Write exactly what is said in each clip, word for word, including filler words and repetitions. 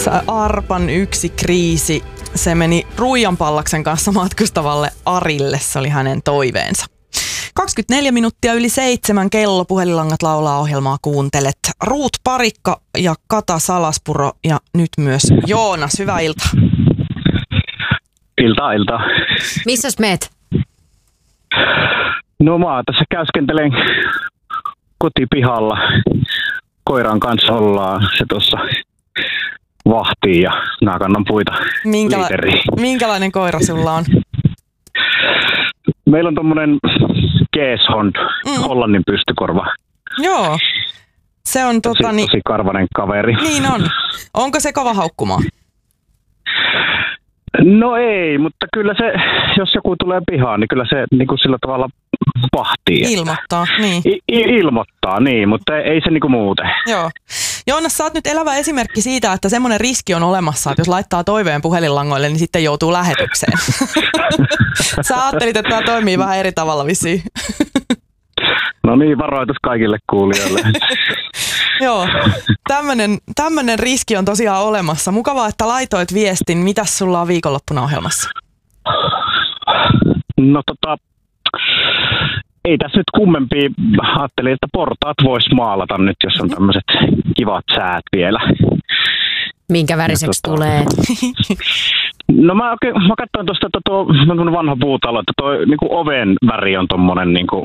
Arpan yksi kriisi. Se meni Ruijan Pallaksen kanssa matkustavalle Arille. Se oli hänen toiveensa. kaksikymmentäneljä minuuttia yli seitsemän kello. Puhelinlangat laulaa -ohjelmaa kuuntelet. Ruut Parikka ja Kata Salaspuro ja nyt myös Joonas. Hyvää iltaa. Iltaa, iltaa. Missäs meet? No mä tässä käyskentelen kotipihalla. Koiran kanssa ollaan, se tuossa vahtii ja mä kannan puita Minkäla- liiteriin. Minkälainen koira sulla on? Meillä on tommonen Keeshond, mm. Hollannin pystykorva. Joo, se on tosi, tota, niin, tosi karvanen kaveri. Niin on. Onko se kova haukkumaan? No ei, mutta kyllä se, jos joku tulee pihaan, niin kyllä se niin kuin sillä tavalla vahtii. Ilmoittaa, niin. I- ilmoittaa, niin, mutta ei se niin kuin muuten. Joo. Joonas, sä oot nyt elävä esimerkki siitä, että semmoinen riski on olemassa, että jos laittaa toiveen puhelinlangoille, niin sitten joutuu lähetykseen. Sä ajattelit, että tämä toimii vähän eri tavalla vissiin. No niin, varoitus kaikille kuulijoille. Joo, tämmönen, tämmönen riski on tosiaan olemassa. Mukavaa, että laitoit viestin. Mitäs sulla on viikonloppuna ohjelmassa? No tota, ei tässä nyt kummempia. Ajattelin, että portaat vois maalata nyt, jos on tämmöiset kivat säät vielä. Minkä väriseksi tota, tulee? No mä, oikein, mä katsoin tuosta, että tuo on vanha puutalo, että tuo niinku oven väri on tommonen niinku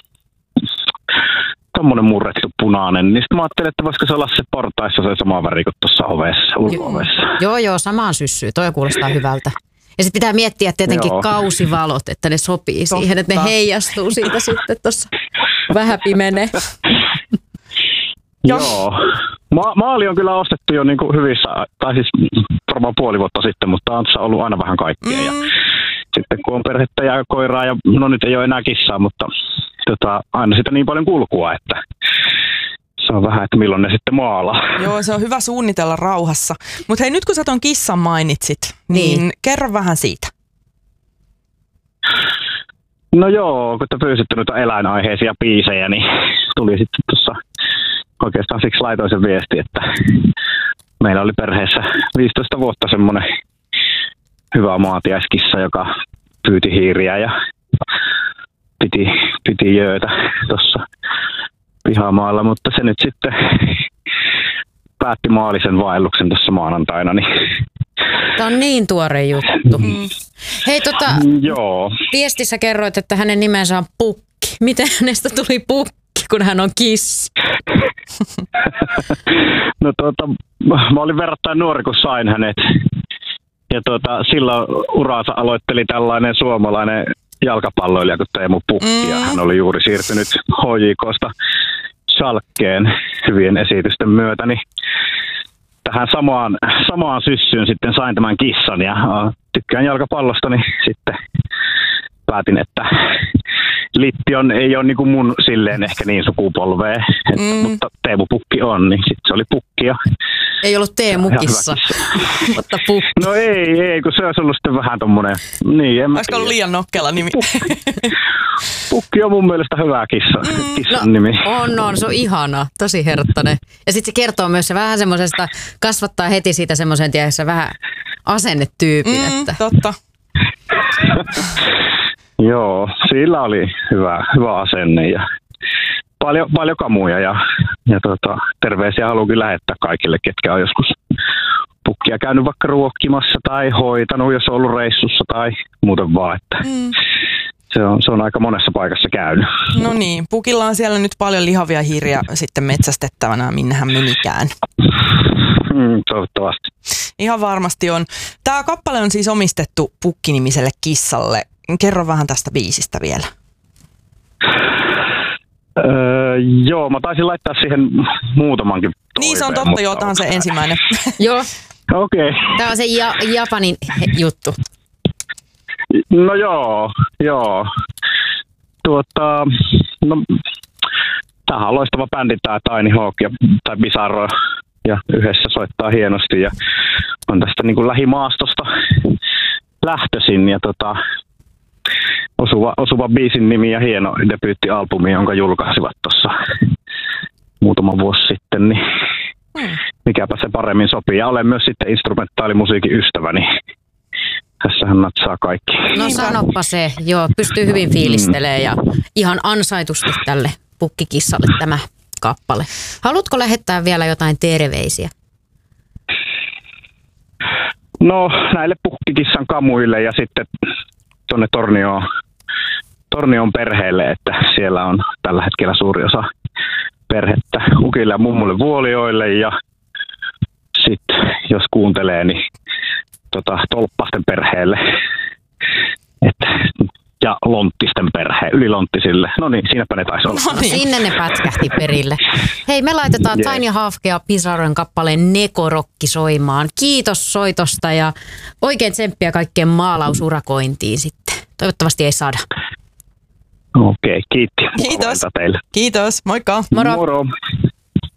tommonen murrettu punainen, niin sitten mä ajattelin, että voisiko se olla se portaissa se sama väri kuin tuossa ovessa, ulko-ovessa. Joo, joo, samaan syssyy. Toi kuulostaa hyvältä. Ja sitten pitää miettiä tietenkin joo. kausivalot, että ne sopii Totta. siihen, että ne heijastuu siitä sitten tuossa vähän pimenee. Joo. Ma- maali on kyllä ostettu jo niinku hyvissä, tai siis varmaan puoli vuotta sitten, mutta on ollut aina vähän kaikkea. Mm. Ja sitten kun on perhettä ja koiraa, ja no nyt ei ole enää kissaa, mutta tota, aina sitä niin paljon kulkua, että se on vähän, että milloin ne sitten maalaa. Joo, se on hyvä suunnitella rauhassa. Mutta hei, nyt kun sä ton kissan mainitsit, niin, niin kerro vähän siitä. No joo, kun te pyysitte noita eläinaiheisia biisejä, niin tuli sitten tuossa oikeastaan siksi laitoin sen viesti, että meillä oli perheessä viisitoista vuotta semmoinen hyvä maatiaiskissa, joka pyyti hiiriä ja piti, piti jöötä tuossa pihamaalla, mutta se nyt sitten päätti maallisen vaelluksen tuossa maanantaina. Niin tämä on niin tuore juttu. Mm. Hei, tota, joo. viestissä kerroit, että hänen nimensä on Pukki. Miten hänestä tuli Pukki, kun hän on kissa? No tuota, mä olin verrattain nuori, kun sain hänet. Ja tuota, silloin uraansa aloitteli tällainen suomalainen jalkapalloilija kuin Teemu Pukki. Mm. Ja hän oli juuri siirtynyt H J K:sta Schalkeen hyvien esitysten myötä. Niin tähän samaan, samaan syssyyn sitten sain tämän kissan ja tykkään jalkapallosta, niin sitten päätin, että Littion ei ole niin kuin mun silleen ehkä niin sukupolvea, että, mm. mutta Teemu Pukki on, niin sitten se oli Pukki. Ja ei ollut Teemu kissa, mutta Pukki. No ei, ei, kun se olisi ollut sitten vähän tommonen, niin en mä Olisiko ollut liian nokkela nimi? Pukki, Pukki on mun mielestä hyvä kissa, mm, kissan no, nimi. On, on, se on ihana, tosi herttainen. Ja sitten se kertoo myös se vähän semmoisesta, kasvattaa heti siitä semmoisen tiedässä vähän asennetyypin. Mm, että. Totta. Joo, sillä oli hyvä, hyvä asenne ja paljon, paljon kamuja ja, ja tota, terveisiä haluankin lähettää kaikille, ketkä on joskus Pukkia käynyt vaikka ruokkimassa tai hoitanut, jos on ollut reissussa tai muuten vaan, että mm. se, on, se on aika monessa paikassa käynyt. No niin, Pukilla on siellä nyt paljon lihavia hiiriä sitten metsästettävänä, minne hän menikään. Mm, toivottavasti. Ihan varmasti on. Tämä kappale on siis omistettu Pukki-nimiselle kissalle. Kerro vähän tästä biisistä vielä. Öö, joo, mä taisin laittaa siihen muutamankin toiveen. Niin se on totta, joo, tämä on se ensimmäinen. Joo. Okei. Okay. Tämä on se ja- Japanin juttu. No joo, joo. Tuota, no, tämähän on loistava bändi tää Tiny Hawk ja tai Bizarro ja yhdessä soittaa hienosti ja on tästä niin kuin lähimaastosta lähtöisin ja tota Osuva, osuva biisin nimi ja hieno debyyttialbumi, jonka julkaisivat tuossa muutama vuosi sitten. Niin, hmm. mikäpä se paremmin sopii. Ja olen myös sitten instrumentaalimusiikin ystävä, niin tässähän natsaa kaikki. No sanoppa se, joo, pystyy hyvin fiilistelemään ja ihan ansaitusti tälle pukkikissalle tämä kappale. Haluatko lähettää vielä jotain terveisiä? No näille pukkikissan kamuille ja sitten tuonne Tornioon, Tornion perheelle, että siellä on tällä hetkellä suuri osa perhettä ukille ja mummulle Vuolioille ja sitten jos kuuntelee, niin tota, Tolppasten perheelle että, ja Lonttisten perheen, ylilonttisille. No niin, siinäpä ne taisi olla. No niin. Sinne ne pätkähti perille. Hei, me laitetaan yeah. Tiny Hawk ja Pisarojen kappaleen Nekorokki soimaan. Kiitos soitosta ja oikein tsemppiä kaikkeen maalausurakointiin sitten. Toivottavasti ei saada. Okei, okay, kiitti. Kiitos. Teille. Kiitos, moikka. Moro. Moro.